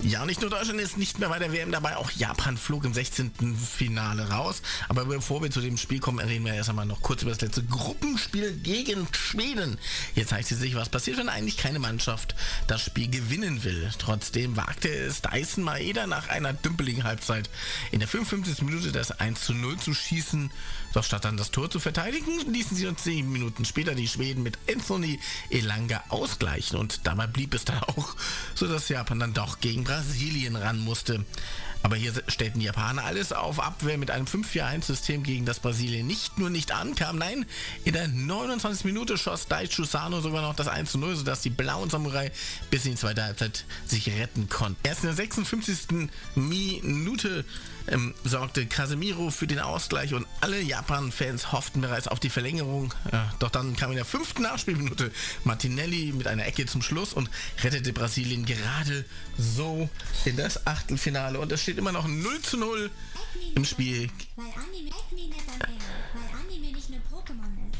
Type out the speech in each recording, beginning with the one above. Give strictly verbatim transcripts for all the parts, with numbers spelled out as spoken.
Ja, nicht nur Deutschland ist nicht mehr bei der W M dabei, auch Japan flog im sechzehnten Finale raus. Aber bevor wir zu dem Spiel kommen, reden wir erst einmal noch kurz über das letzte Gruppenspiel gegen Schweden. Jetzt zeigt sich, was passiert, wenn eigentlich keine Mannschaft das Spiel gewinnen will. Trotzdem wagte es Dyson Maeda nach einer dümpeligen Halbzeit in der fünfundfünfzigsten Minute das eins zu null zu schießen. Doch statt dann das Tor zu verteidigen, ließen sie uns zehn Minuten später die Schweden mit Anthony Elanga ausgleichen. Und dabei blieb es dann auch so, dass Japan dann doch gegen Brasilien ran musste. Aber hier stellten die Japaner alles auf Abwehr mit einem fünf vier eins System, gegen das Brasilien nicht nur nicht ankam, nein, in der neunundzwanzigsten Minute schoss Daichi Sano sogar noch das eins zu null, sodass die blauen Samurai bis in die zweite Halbzeit sich retten konnten. Erst in der sechsundfünfzigsten Minute ähm, sorgte Casemiro für den Ausgleich und alle Japan-Fans hofften bereits auf die Verlängerung. Ja, doch dann kam in der fünften Nachspielminute Martinelli mit einer Ecke zum Schluss und rettete Brasilien gerade so in das Achtelfinale. Und es steht immer noch null zu null im Spiel. Weil Anime, weil Anime nicht nur Pokémon ist.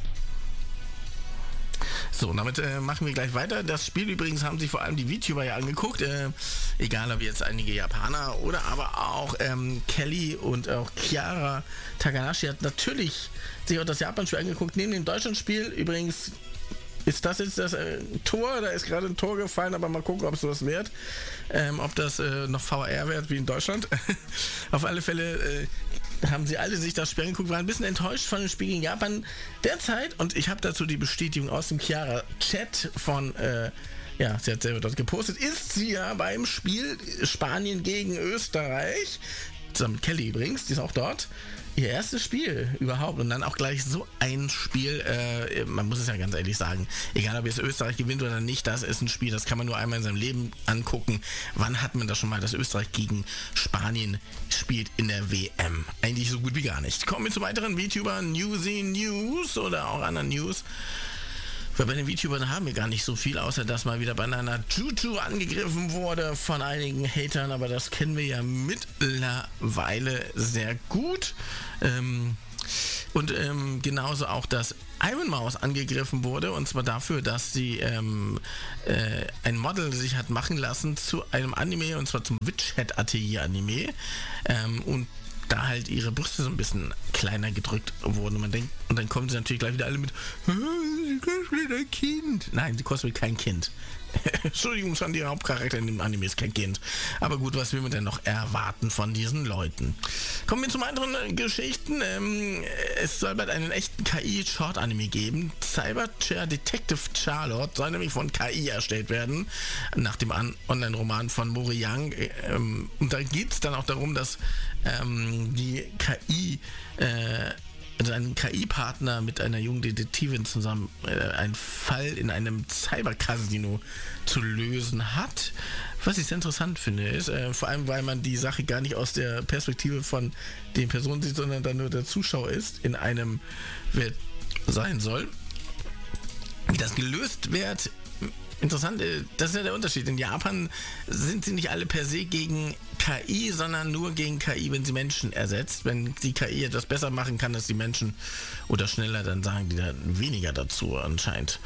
So, und damit äh, machen wir gleich weiter. Das Spiel übrigens haben sich vor allem die VTuber ja angeguckt. Äh, egal, ob jetzt einige Japaner oder aber auch ähm, Kelly und auch Chiara Takanashi hat natürlich sich auch das Japan-Spiel angeguckt. Neben dem Deutschland-Spiel übrigens ist das jetzt das äh, Tor. Da ist gerade ein Tor gefallen, aber mal gucken, ob es sowas wird. Ähm, ob das äh, noch V R wird wie in Deutschland. Auf alle Fälle äh, haben sie alle sich das Spiel angeguckt, waren ein bisschen enttäuscht von dem Spiel gegen Japan derzeit. Und ich habe dazu die Bestätigung aus dem Chiara-Chat von, äh, ja, sie hat selber dort gepostet, ist sie ja beim Spiel Spanien gegen Österreich, zusammen mit Kelly übrigens, die ist auch dort, ihr erstes Spiel überhaupt und dann auch gleich so ein Spiel, äh, man muss es ja ganz ehrlich sagen, egal ob jetzt Österreich gewinnt oder nicht, das ist ein Spiel, das kann man nur einmal in seinem Leben angucken. Wann hat man das schon mal, dass Österreich gegen Spanien spielt in der W M? Eigentlich so gut wie gar nicht. Kommen wir zu weiteren VTuber Newsy News oder auch anderen News. Weil bei den VTubern haben wir gar nicht so viel, außer dass mal wieder Banana Juju angegriffen wurde von einigen Hatern, aber das kennen wir ja mittlerweile sehr gut. Ähm, und ähm, genauso auch, dass Iron Mouse angegriffen wurde, und zwar dafür, dass sie ähm, äh, ein Model sich hat machen lassen zu einem Anime, und zwar zum Witch Hat Atelier Anime. Ähm, und da halt ihre Brüste so ein bisschen kleiner gedrückt wurden. Und man denkt, und dann kommen sie natürlich gleich wieder alle mit, sie kostet ein Kind. Nein, sie kostet kein Kind. Entschuldigung, schon die Hauptcharakter in dem Anime ist kein Kind. Aber gut, was will man denn noch erwarten von diesen Leuten? Kommen wir zu weiteren Geschichten. Ähm, es soll bald einen echten K I-Short-Anime geben. Cyberchair Detective Charlotte soll nämlich von K I erstellt werden, nach dem An- Online-Roman von Mori Young. Ähm, und da geht es dann auch darum, dass ähm, die K I äh, also ein K I-Partner mit einer jungen Detektivin zusammen äh, einen Fall in einem Cyber-Casino zu lösen hat. Was ich sehr interessant finde, ist, äh, vor allem, weil man die Sache gar nicht aus der Perspektive von den Personen sieht, sondern dann nur der Zuschauer ist, in einem Welt sein soll. Wie das gelöst wird, interessant, das ist ja der Unterschied. In Japan sind sie nicht alle per se gegen K I, sondern nur gegen K I, wenn sie Menschen ersetzt. Wenn die K I etwas besser machen kann als die Menschen oder schneller, dann sagen die da weniger dazu anscheinend.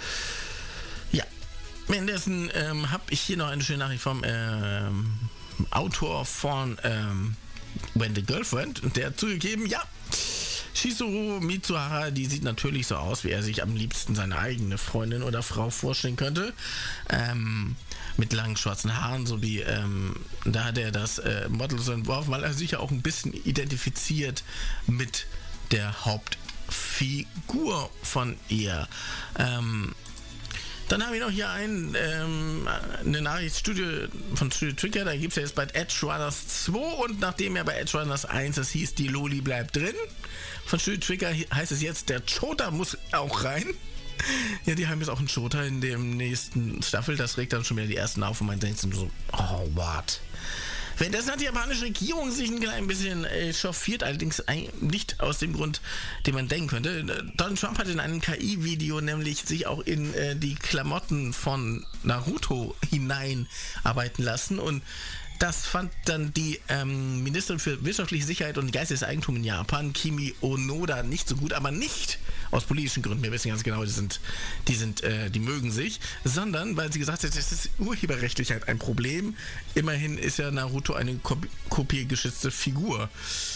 Ja, währenddessen ähm, habe ich hier noch eine schöne Nachricht vom ähm, Autor von ähm, When the Girlfriend, und der hat zugegeben, ja, Shizuru Mitsuhara, die sieht natürlich so aus, wie er sich am liebsten seine eigene Freundin oder Frau vorstellen könnte. Ähm, mit langen schwarzen Haaren, so wie ähm, da hat er das äh, Model so entworfen, weil er sich ja auch ein bisschen identifiziert mit der Hauptfigur von ihr. Ähm, Dann haben wir noch hier ein, ähm, eine Nachricht Studio, von Studio Trigger, da gibt es ja jetzt bald Edge Runners zwei, und nachdem ja bei Edge Runners eins es hieß, die Loli bleibt drin, von Studio Trigger heißt es jetzt, der Chota muss auch rein. Ja, die haben jetzt auch einen Chota in dem nächsten Staffel, das regt dann schon wieder die ersten auf, und man denkt sich so, oh, what? Währenddessen hat die japanische Regierung sich ein klein bisschen äh, chauffiert, allerdings ein, nicht aus dem Grund, den man denken könnte. Donald Trump hat in einem K I-Video nämlich sich auch in äh, die Klamotten von Naruto hineinarbeiten lassen, und Das fand dann die ähm, Ministerin für wirtschaftliche Sicherheit und geistiges Eigentum in Japan, Kimi Onoda, nicht so gut, aber nicht aus politischen Gründen, wir wissen ganz genau, die sind, die sind, äh, die mögen sich, sondern weil sie gesagt hat, das ist urheberrechtlich halt ein Problem. Immerhin ist ja Naruto eine kop- kopiergeschützte Figur.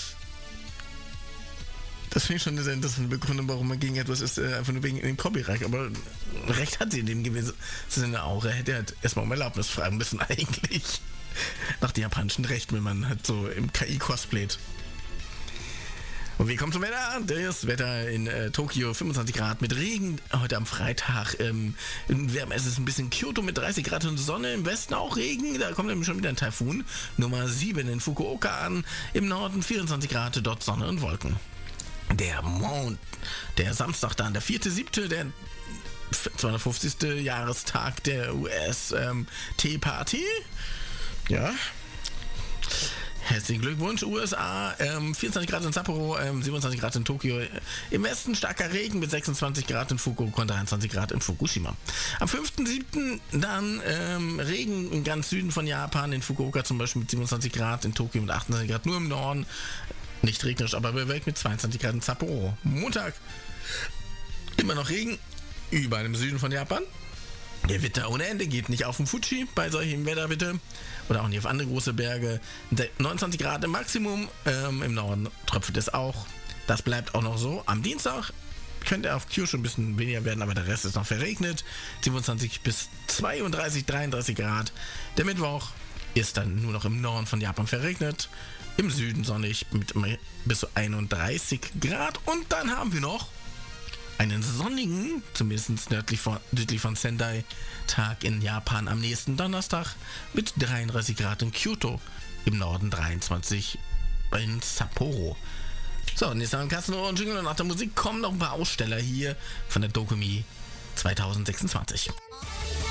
Das finde ich schon eine sehr interessante Begründung, warum man gegen etwas ist, äh, einfach nur wegen dem Copyright. Aber recht hat sie in dem gewissen Sinne auch. Er hätte halt erstmal um Erlaubnis fragen müssen eigentlich. Nach den japanischen Rechten, wenn man halt so im K I cosplayt. Und wir kommen zum Wetter. Das Wetter in äh, Tokio, fünfundzwanzig Grad mit Regen. Heute am Freitag ähm, wärmer ist es ein bisschen. Kyoto mit dreißig Grad und Sonne. Im Westen auch Regen. Da kommt nämlich schon wieder ein Taifun. Nummer sieben in Fukuoka an. Im Norden vierundzwanzig Grad, dort Sonne und Wolken. Der Mond, der Samstag dann, der vierte siebte, der zweihundertfünfzigste Jahrestag der U S ähm, Tea Party. Ja. Herzlichen Glückwunsch, U S A. Ähm, vierundzwanzig Grad in Sapporo, ähm, siebenundzwanzig Grad in Tokio. Im Westen starker Regen mit sechsundzwanzig Grad in Fukuoka und dreiundzwanzig Grad in Fukushima. Am fünften siebten dann ähm, Regen im ganz Süden von Japan, in Fukuoka zum Beispiel mit siebenundzwanzig Grad, in Tokio mit achtundzwanzig Grad, nur im Norden. Nicht regnerisch, aber bewölkt mit zweiundzwanzig Grad in Sapporo. Montag immer noch Regen, überall im Süden von Japan. Gewitter ohne Ende, geht nicht auf den Fuji bei solchem Wetter bitte. Oder auch nicht auf andere große Berge. neunundzwanzig Grad im Maximum, ähm, im Norden tröpfelt es auch. Das bleibt auch noch so. Am Dienstag könnte auf Kyushu ein bisschen weniger werden, aber der Rest ist noch verregnet. siebenundzwanzig bis zweiunddreißig, dreiunddreißig Grad. Der Mittwoch ist dann nur noch im Norden von Japan verregnet. Im Süden sonnig mit bis zu einunddreißig Grad. Und dann haben wir noch einen sonnigen, zumindest nördlich von, südlich von Sendai, Tag in Japan am nächsten Donnerstag mit dreiunddreißig Grad in Kyoto, im Norden dreiundzwanzig in Sapporo. So, und jetzt haben wir Kasten und Jingle und nach der Musik kommen noch ein paar Aussteller hier von der Dokumi zwanzig sechsundzwanzig.